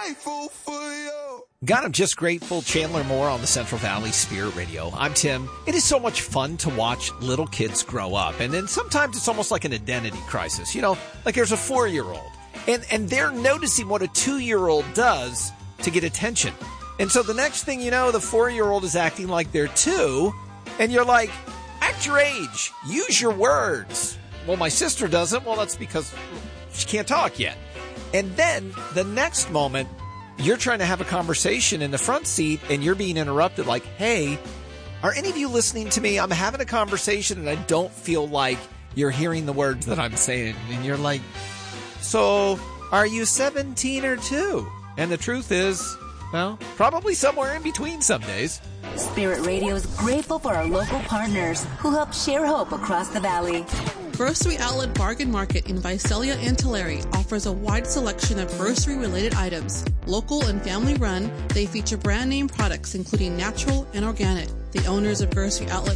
grateful for you. God, I'm just grateful. Chandler Moore on the Central Valley Spirit Radio. I'm Tim. It is so much fun to watch little kids grow up. And then sometimes it's almost like an identity crisis. You know, like there's a 4-year-old and they're noticing what a 2-year-old does to get attention. And so the next thing you know, the 4-year-old is acting like they're 2. And you're like, act your age. Use your words. Well, my sister doesn't. Well, that's because she can't talk yet. And then the next moment, you're trying to have a conversation in the front seat and you're being interrupted like, hey, are any of you listening to me? I'm having a conversation and I don't feel like you're hearing the words that I'm saying. And you're like, so are you 17 or 2? And the truth is, well, probably somewhere in between some days. Spirit Radio is grateful for our local partners who help share hope across the valley. Grocery Outlet Bargain Market in Visalia and Tulare offers a wide selection of grocery-related items. Local and family-run, they feature brand-name products including natural and organic. The owners of Grocery Outlet